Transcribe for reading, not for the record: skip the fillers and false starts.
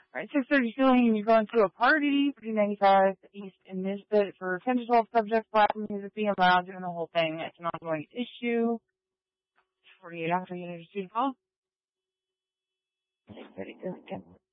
Alright, 6:30 ceiling, you're going to a party, 395 East in Nisbet for 10 to 12 subjects, black music being loud, doing the whole thing. It's an ongoing issue. 48 after you need a student call. 6:30 ceiling, 10.